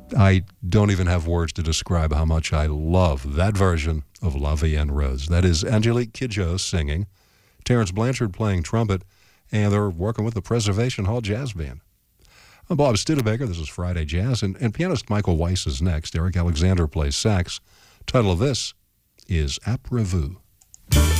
I don't even have words to describe how much I love that version of La Vie en Rose. That is Angelique Kidjo singing, Terrence Blanchard playing trumpet, and they're working with the Preservation Hall Jazz Band. I'm Bob Studebaker. This is Friday Jazz, and pianist Michael Weiss is next. Eric Alexander plays sax. Title of this is Après Vous.